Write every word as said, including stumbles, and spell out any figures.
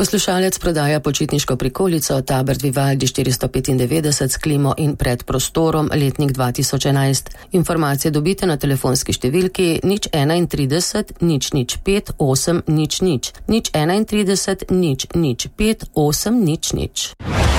Poslušalec prodaja počitniško prikolico Tabert Vivaldi štiristo petindevetdeset s klimo in predprostorom, letnik dva tisoč enajst. Informacije dobite na telefonski številki nič enaintrideset nič nič pet osem nič nič, nič enaintrideset nič nič pet osem nič nič.